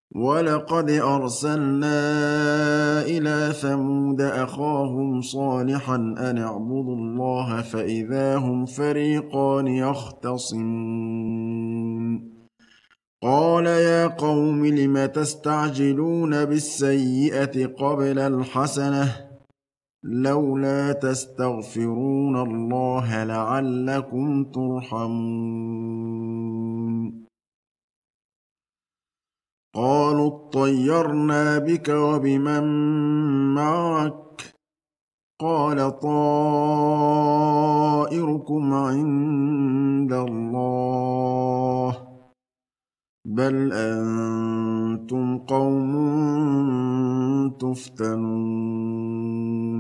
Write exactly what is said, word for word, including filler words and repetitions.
وَلَقَدْ أَرْسَلْنَا إِلَىٰ ثَمُودَ أَخَاهُمْ صَالِحًا أَنِ اعْبُدُوا اللَّهَ فَإِذَا هُمْ فَرِيقَانِ يَخْتَصِمُونَ قَالَ يَا قَوْمِ لِمَ تَسْتَعْجِلُونَ بِالسَّيِّئَةِ قَبْلَ الْحَسَنَةِ ۖ لَوْلَا تَسْتَغْفِرُونَ اللَّهَ لَعَلَّكُمْ تُرْحَمُونَ قَالُوا اطَّيَّرْنَا بِكَ وَبِمَن مَّعَكَ ۚ قَالَ طَائِرُكُمْ عِندَ اللَّهِ ۖ بَلْ أَنتُمْ قَوْمٌ تُفْتَنُونَ